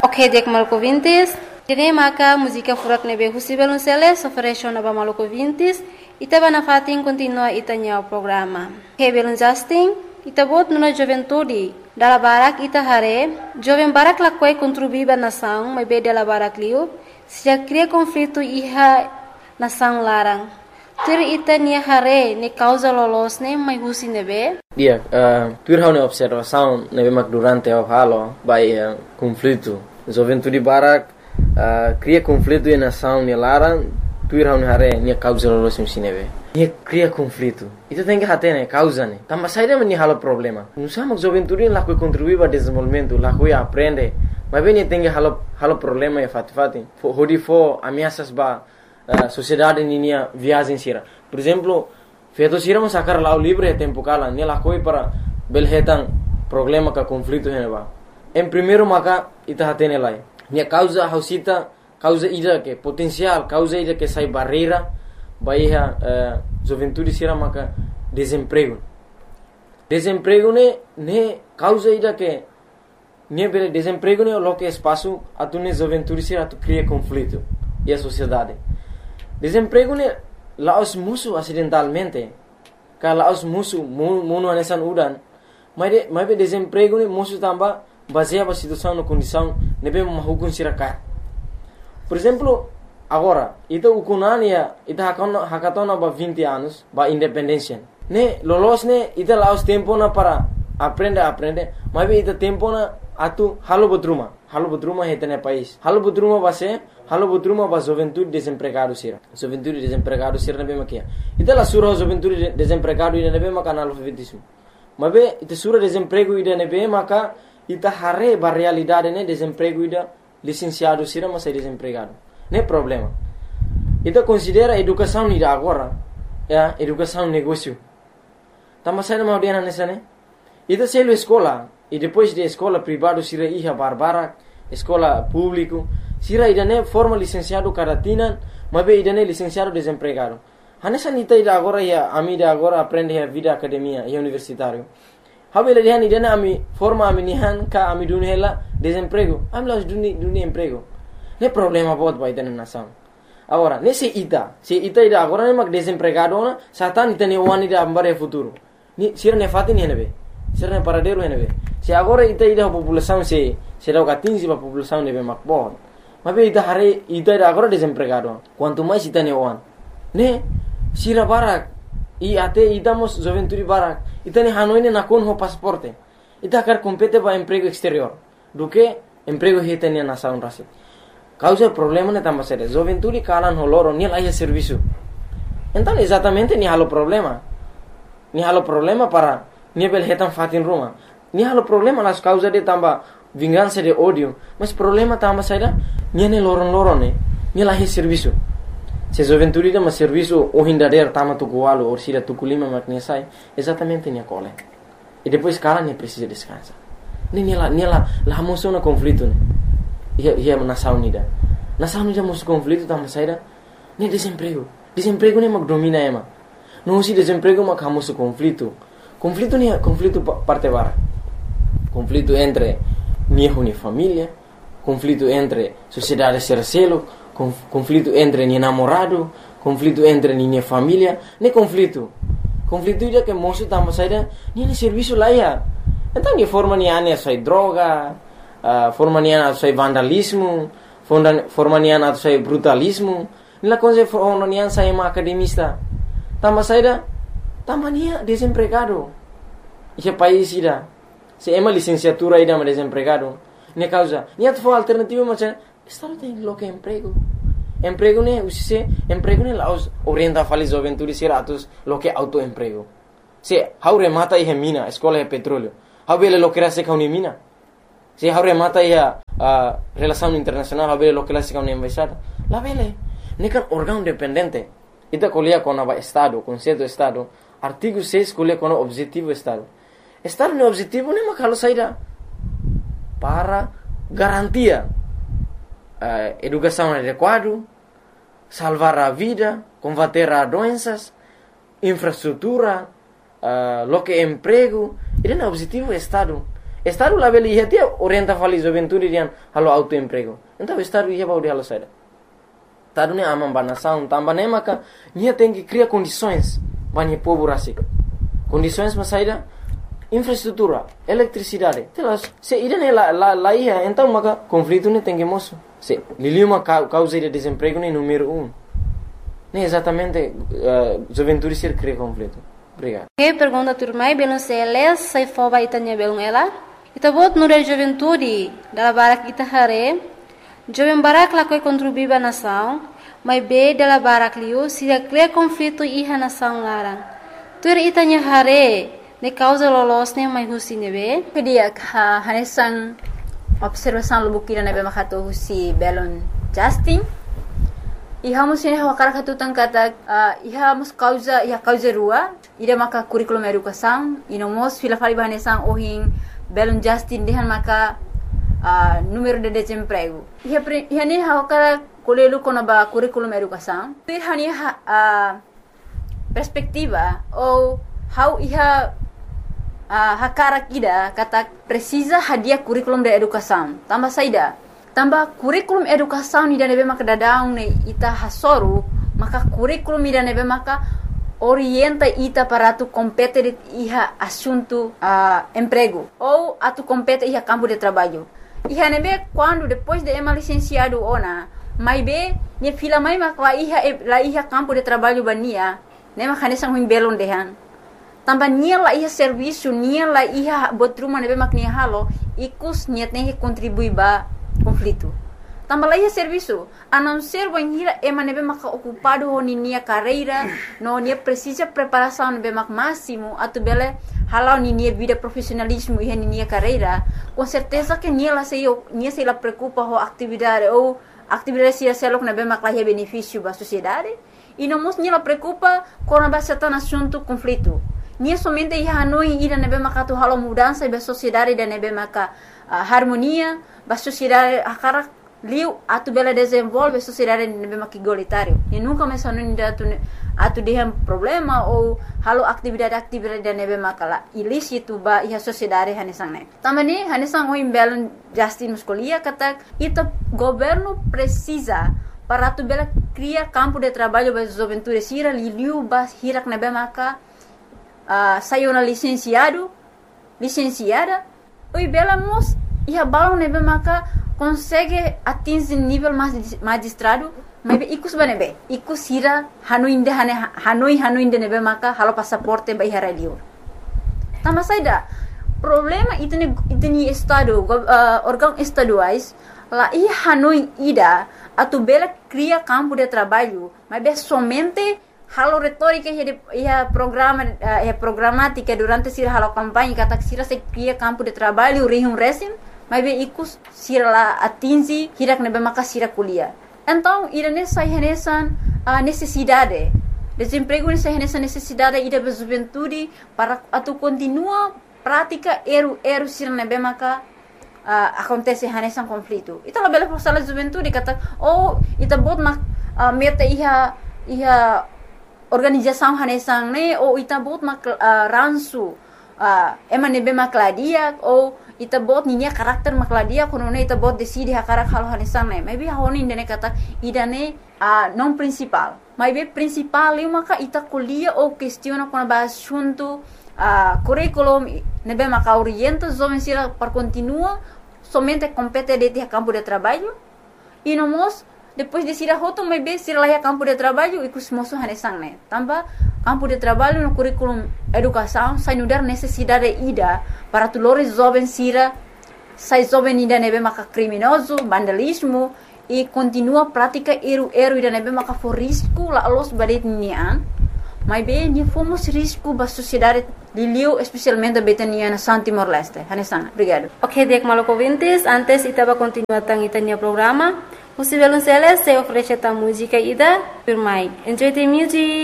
Ok, dek maluco vintis. Dene maka música furak nebe husi belunceles ofereció naba maluco vintis. Ita bana fatin continua itanya o programa. Ok, belun Justin. Ita bot nuna juventude. Dala barak ita hare. Joven barak lakwai contribuiba nação, mas be dala barak liu. Se cria conflito iha nação larang. Tur ita nia hare ne causa lolos ne mai husi nebe. Dia, tur hau ne observação nebe mak durante o halo by conflito. Juventude barak cria conflito e nação ne larang. Tur hau ne hare nia causa lolos ne nebe. Nia cria conflito. Ita tem que hate ne causa ne. Tamba saída ni halo problema. Não sama juventude lá que contribui para desenvolvimento, lá que aprende. Mas bem tem que halo problema e fati. Hodi fo ameaças ba sociedade ninia viagem sira. Por exemplo, feito sira mo sacar lá o livre tempo kala, ne lá coi para belhetan problema ka conflito heneba. Em primeiro maka ita hatene lai. Nia causa hausita, causa ida que potencial, causa ida que sai barreira, baia juventude sira maka desemprego. Desemprego ne causa ida que ne bele desemprego ne lo que espaço atune juventude sira atu cria conflito e a sociedade. Desemprego ne laos musuh acidentalmente. Ka laos musuh mono anesan udan. Mas be desemprego ne musuh tamba baseia ba situação na condição nebe mahukun siraka. Por exemplo, agora, ita ukunania ita hakatona ba 20 anos ba independência. Ne lolos ne ita laos tempo na para aprende, mas be ita tempo na atu halo bodruma hetene país. Halo bodruma ba juventude desempregado sira. Juventude desempregado sira nebe makia. Ita la sura juventude desempregado ida nebe maka analfabetismo. Mas be ita sura desemprego ida nebe maka ita hare ba realidade ne desemprego ida licenciado sira mas desempregado. Ne problema. Ita considera educação ida agora, educação negócio. Tama sai na audiana nessa ne. Ita selo escola e depois de escola privado sira iha barbara, escola público sira ida ne forma licenciado karatina, mas be ida ne licenciado desempregado. Hanessa nita ida agora ia amida agora aprende a vida academia e universitário. Habela dihan ida ne ami forma ami nihan ka ami dunela desemprego. Amla duni emprego. Ne problema bot ba ida ne nação. Agora, se ita ida agora ne mak desempregado na satan ita ne wani ida ambare futuro. Ni sira ne fatin henebe. Sira ne paradero henebe. Se agora ita ida população se dá 15 ba população nebe mak bot. Mas ita hare ita ida agora desempregado. Quanto mais ita ne wan. Ne sira barak e até itamos juventude barak. Ita ne hanoi ne nakon ho pasaporte. Ita quer compete ba emprego exterior. Do que emprego hita ne nação rasi. Causa problema ne tamba sere. Juventude kalan ho loro ni laia serviço. Então exatamente ni halo problema. Ni halo problema para ni bel hetan fatin ruma. Ni halo problema las causa de tamba vingança de ódio. Mas problema tamba saida ni ne loron ne. Ni laia serviço. Se juventude de mas serviço o hindader tama tu gualo ou sira tu kulima makne sai. Exatamente ni cole. E depois cara ne precisa descansar. Ni la moção na conflito ne. Ia nação nida. Nação nida moço conflito tama saida. Ni desemprego. Desemprego ne mak domina ema. Não se desemprego mak hamoso conflito. Conflito ni conflito parte bara. Conflito entre ni família, conflito entre sociedade sercelo, conflito entre ni namorado, conflito entre ni família, ne conflito. Conflito ida que moço tama saida ni serviço lá ia. Então ni forma ni ane sai droga, forma ni ane sai vandalismo, forma ni ane sai brutalismo. Nila coisa forma ni ane sai ma academista. Tama saida tama ni desempregado. Esse país ida se ema licenciatura ida mas desempregado. Ne causa ni atfo alternativa mas estado tem lo que emprego. Emprego ne usise emprego ne laos orienta fali juventude siratus lo que autoemprego. Se haure mata e mina, escola e petróleo. Habele lo que era se kauni mina. Se haure mata e relação internacional, habele lo que era se kauni embaixada. La vele ne kan órgão dependente. Ita colia com o Estado, conceito do Estado. Artigo 6 colia com o objetivo do Estado. Estado no objetivo ne makalo saída para garantia educação adequada, salvar a vida, combater as doenças, infraestrutura, lo que emprego. Ele é o objetivo do Estado. Estado lá beli ia tia orienta fali juventude rian halo autoemprego. Então estado ia baudi halo saida. Tadu ne amam banasaun tamba ne maka nia tem que criar condições banhe povo rasik. Condições mas saida infraestrutura, eletricidade. Telas se ida ne la ia então maka conflito ne tem que moço. Se liliu uma causa de desemprego ne número 1. Ne exatamente juventude ser cria conflito. Obrigado. Que pergunta turmai belum seles sai foba itanya belum ela. Ita bot no da juventude da barak ita hare. Jovem barak la koi contribuir ba nação, mas be da barak liu se cria conflito iha nação larang. Tur itanya hare ne causa lolos ne mai husi nebe. Pedia hanesang observação lubukira nebe makato husi belon Justin. Iha musine hawakara katutan kata iha mus causa rua ida maka curriculum educação inomos fila fali bahanesang ohin belon Justin dehan maka número de desemprego. Iha ne hawakara kolelu konaba curriculum educação. Tur hani perspectiva ou how iha hakara kida kata precisa hadia curriculum de educação. Tambah saida tambah kurikulum educação ni nebe maka dadaung ne ita hasoru maka kurikulum ni nebe maka orienta ita para tu compete iha assunto emprego ou atu compete iha campo de trabalho. Iha nebe quando depois de ema licenciado ona mai be ne fila mai maka la iha campo de trabalho bania ne maka nesang huing belon dehan. Tambah nia la iha serviço nia la iha botruma nebe mak nia halo ikus niat ne contribui ba conflito. Tambah lagi serviço, a não ser banhira ema nebe maka ocupado ho nia carreira, no nia precisa preparação nebe mak máximo, atu bele halau nia vida profissionalismo e nia carreira, com certeza que nia se la preocupa ho atividade ou atividade se selok nebe mak lahi benefício ba sociedade, e não mos nia la preocupa com a certain assunto conflito. Nia somente ia hanoi ida nebe maka tu halau mudança ba sociedade da nebe maka harmonia ba sociedade akara liu atu bela desenvolve sociedade nebe maki igualitário e nunca mais anu atu dehan problema ou halo atividade da nebe makala ilícito ba iha sociedade hanesang ne tamani hanesang o imbelon Justin muscolia kata ita governo precisa para atu bela cria campo de trabalho ba juventude sira liu ba hirak nebe maka saiu na licenciada oi bela mos iha balon nebe maka consegue atingir nível magistrado mas ikus banebe ikus hira hanoi nebe maka halo passaporte ba iha radio tama saida problema itni estado órgão estaduais la iha hanoi ida atu bela cria campo de trabalho mas somente halo retórica ia programática durante sira halo campanha kata sira se cria campo de trabalho resim mas ikus sira la atingi hirak nebe maka sira kuliah. Então irane sai renesan necessidade desemprego ne sai renesan necessidade ida ba juventude para atu continua prática eru sira nebe maka acontece renesan conflito. Ita la bela sala juventude kata ita bot mak meta iha organização hanesang ne ou ita bot mak ransu ema nebe makladia ou ita bot ninya karakter makladia kono ne ita bot decide hakarak halo hanesang ne maybe honi ndene kata idane non principal maybe principal eu maka ita kuliah ou questiona kono ba assunto curriculum nebe maka orienta jovem sira para continua somente compete de campo de trabalho e nomos depois de sira hoto maybe sira lá campo de trabalho e kusmoso hanesang ne tambah campo de trabalho no curriculum educação sai nudar necessidade ida para tulores jovem sira sai jovem ida nebe maka criminoso vandalismo e continua prática eru ida nebe maka for risco la los badet nian mas bem ni fomos risco ba sociedade liliu especialmente betania na Santi Timor-Leste hanesang obrigado. Ok, dek maloko vintes antes itaba continua tang itanya programa. Você vai lançar se oferece a música ida, por mais. Enjoy the music.